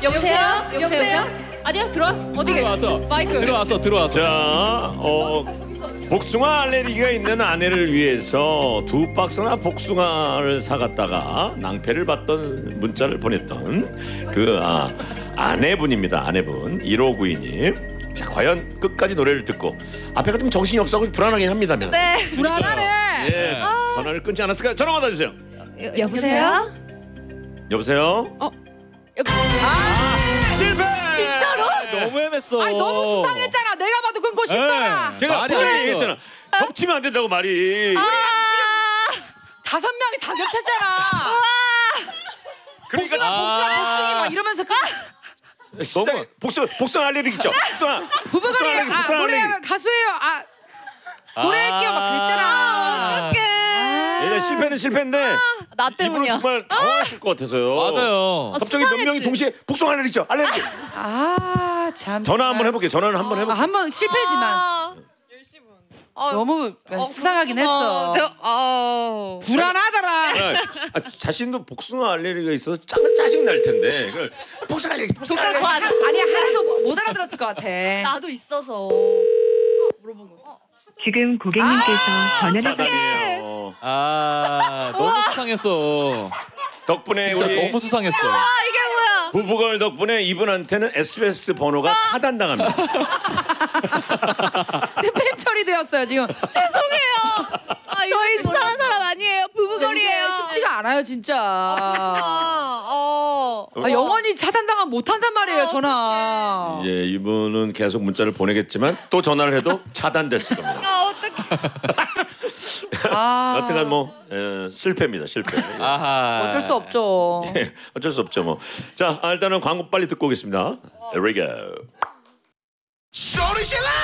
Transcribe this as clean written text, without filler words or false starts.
여보세요? 여보세요? 아니야 들어와. 어디 들어왔어. 마이크. 들어왔어. 자, 복숭아 알레르기가 있는 아내를 위해서 2박스나 복숭아를 사갔다가 낭패를 받던 문자를 보냈던 그 아내분입니다. 아내분 1592님. 자, 과연 끝까지 노래를 듣고 앞에가 좀 정신이 없어서 불안하긴 합니다. 네. 불안하네. 예, 전화를 끊지 않았을까요? 전화 받아주세요. 여보세요? 여보세요? 실패! 진짜로? 너무 헤맸어. 아니 너무 수상했잖아. 내가 봐도 끊고 싶더라. 제가 말이 분명히 안 됐어. 얘기했잖아. 겹치면 안 된다고 말이. 5명이 다 겹쳤잖아. 그러니까 복숭이 막 이러면서 너무 복숭아 알레르기 있죠? 부부간에 복숭아 노래 알레르기. 가수예요. 노래할게요 막 그랬잖아. 어떡해. 얘네 실패는 실패인데 나 이분은 때문이야. 정말 당황했을 것 같아서요. 맞아요. 갑자기 몇 명이 수상했지. 동시에 복숭아 알레르기 있죠? 알레르기. 참. 전화 한번 해볼게요. 전화는 한번 해볼게요. 한번 실패지만 너무 수상하긴 했어. 불안하더라. 자신도 복숭아 알레르기가 있어서 짜증 날 텐데. 그걸 복숭아 알레르기. 복숭아 좋아. 아니 하나도 못 알아들었을 것 같아. 나도 있어서 물어본 거. 지금 고객님께서 전화를 차단이에요. 너무 수상했어. 덕분에 진짜 우리 너무 수상했어. 이게 뭐야? 부부걸 덕분에 이분한테는 SBS 번호가 차단당합니다. 스팸 처리되었어요 지금. 죄송해요. 저희 수상한 사람 아니에요. 부부거리예요. 쉽지가 않아요 진짜. 영원히 차단당하면 못한단 말이에요 전화. 예, 이분은 계속 문자를 보내겠지만 또 전화를 해도 차단됐을 겁니다. 어떡해. 여튼간 뭐 실패입니다. 실패. 아하. 어쩔 수 없죠. 예, 어쩔 수 없죠 뭐. 자, 일단은 광고 빨리 듣고 오겠습니다. Here we go. 소리 질러!